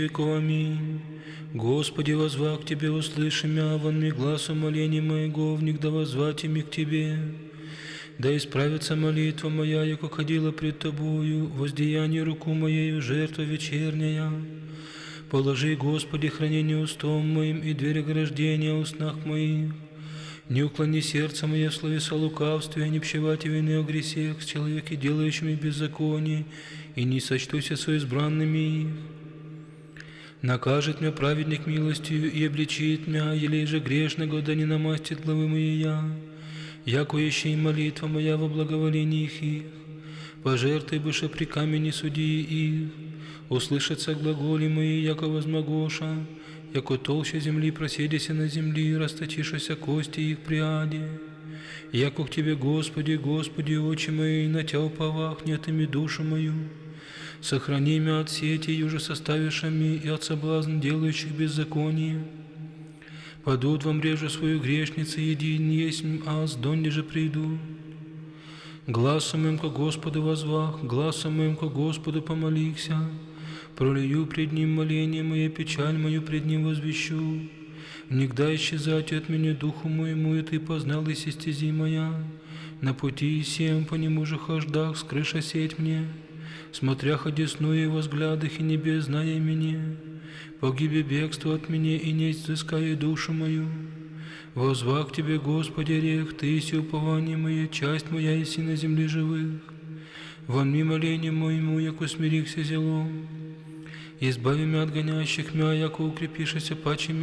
веков. Аминь. Господи, возва к Тебе, услыши мя, вон ми гласу моления моего, внегда воззвати ми к Тебе. Да исправится молитва моя, яко ходила пред Тобою, воздеяние руку моею, жертва вечерняя. Положи, Господи, хранение устом моим и дверь ограждения в устнах моих. Не уклони сердце мое в словеса лукавстве, не пщевати вины о гресех с человеки, делающими беззаконие, и не сочтуся со избранными их. Накажет меня праведник милостью и обличит меня, елей же грешного, да не намастит главы моя. Яко еще и молитва моя во благоволениях их, пожертвуй быше при камени судьи их, услышатся глаголи мои, яко возмогоша, яко толще земли проседися на земли, расточишися кости их приаде. Яко к Тебе, Господи, Господи, очи мои, на Тя уповах, не отыми душу мою. Сохрани меня от сети, юже составившими, и от соблазн делающих беззаконие. Падут во мрежу свою грешницы, един есть аз, донде же приду. Гласом моим ко Господу возвах, гласом моим ко Господу помолихся. Пролью пред Ним моление мое, печаль мою пред Ним возвещу. Нигда исчезать от меня духу моему, и Ты познал и стези моя. На пути сем по нему же хождах, скрыша сеть мне. Смотря одесную во взглядах и небес, зная меня. Погибе бегство от меня, и не изыскай душу мою. Возва к Тебе, Господи, рех, Ты есть упование мое, часть моя, еси на земле живых. Вон ми моление моему, яко смирихся зелом. Избави меня от гонящих мя, яко укрепишися паче